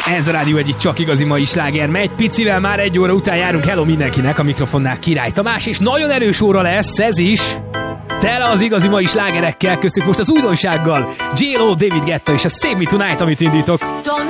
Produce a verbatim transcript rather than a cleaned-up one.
Ez a Rádió egyik csak igazi mai sláger megy. Picivel már egy óra után járunk. Hello mindenkinek, a mikrofonnál Király Tamás, és nagyon erős óra lesz ez is. Tele az igazi mai slágerekkel, köztük most az újdonsággal. J Lo, David Guetta és a Save Me Tonight, amit indítok.